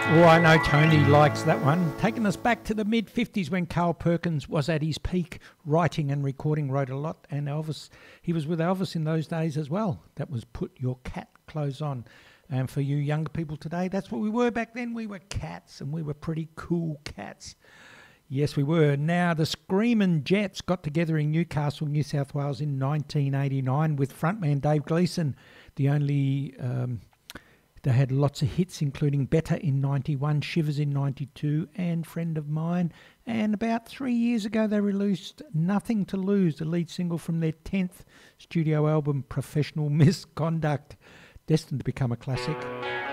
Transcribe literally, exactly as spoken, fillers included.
Oh, I know Tony likes that one. Taking us back to the mid fifties when Carl Perkins was at his peak, writing and recording, wrote a lot, and Elvis, he was with Elvis in those days as well. That was Put Your Cat Clothes On. And for you younger people today, that's what we were back then. We were cats, and we were pretty cool cats. Yes, we were. Now, the Screamin' Jets got together in Newcastle, New South Wales in nineteen eighty-nine with frontman Dave Gleeson, the only... Um, They had lots of hits, including Better in ninety-one, Shivers in ninety-two, and Friend of Mine. And about three years ago, they released Nothing to Lose, the lead single from their tenth studio album, Professional Misconduct, destined to become a classic.